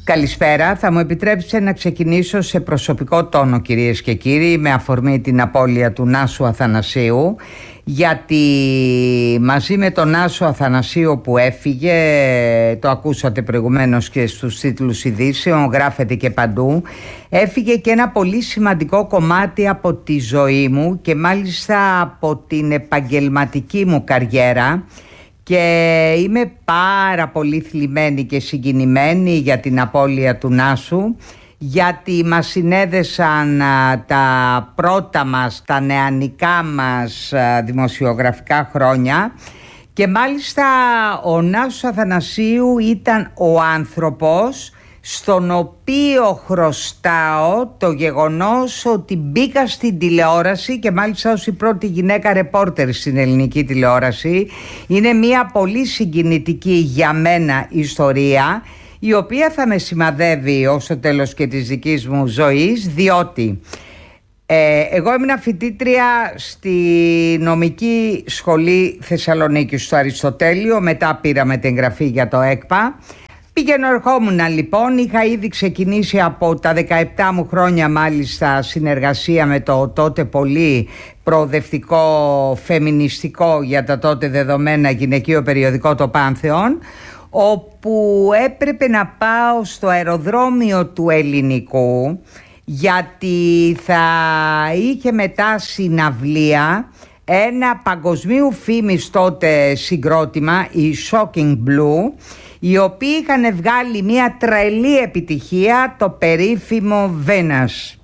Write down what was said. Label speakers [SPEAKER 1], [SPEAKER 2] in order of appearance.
[SPEAKER 1] Καλησπέρα. Θα μου επιτρέψετε να ξεκινήσω σε προσωπικό τόνο, κυρίες και κύριοι, με αφορμή την απώλεια του Νάσου Αθανασίου, γιατί μαζί με τον Νάσο Αθανασίου που έφυγε, το ακούσατε προηγουμένως και στους τίτλους ειδήσεων, γράφεται και παντού, έφυγε και ένα πολύ σημαντικό κομμάτι από τη ζωή μου και μάλιστα από την επαγγελματική μου καριέρα. Και είμαι πάρα πολύ θλιμμένη και συγκινημένη για την απώλεια του Νάσου, γιατί μας συνέδεσαν τα πρώτα μας, τα νεανικά μας δημοσιογραφικά χρόνια, και μάλιστα ο Νάσος Αθανασίου ήταν ο άνθρωπος στον οποίο χρωστάω το γεγονός ότι μπήκα στην τηλεόραση, και μάλιστα ως η πρώτη γυναίκα ρεπόρτερ στην ελληνική τηλεόραση. Είναι μια πολύ συγκινητική για μένα ιστορία, η οποία θα με σημαδεύει ως το τέλος και της δικής μου ζωής, διότι εγώ ήμουν φοιτήτρια στη νομική σχολή Θεσσαλονίκη, στο Αριστοτέλειο, μετά πήραμε την εγγραφή για το ΕΚΠΑ. Πήγαινε ερχόμουν λοιπόν, είχα ήδη ξεκινήσει από τα 17 μου χρόνια μάλιστα συνεργασία με το τότε πολύ προοδευτικό, φεμινιστικό για τα τότε δεδομένα γυναικείο περιοδικό το Πάνθεον, όπου έπρεπε να πάω στο αεροδρόμιο του Ελληνικού, γιατί θα είχε μετά συναυλία ένα παγκοσμίου φήμης τότε συγκρότημα, η Shocking Blue, οι οποίοι είχαν βγάλει μια τρελή επιτυχία, το περίφημο Venus.